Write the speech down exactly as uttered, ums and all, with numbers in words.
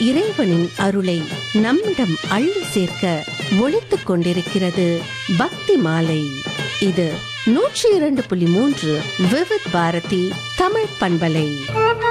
இறைவனின் அருளை நம்மிடம் அள்ளி சேர்க்க ஒலித்துக் கொண்டிருக்கிறது பக்தி மாலை. இது நூற்றி இரண்டு புள்ளி மூன்று விவித் பாரதி தமிழ் பண்பலை.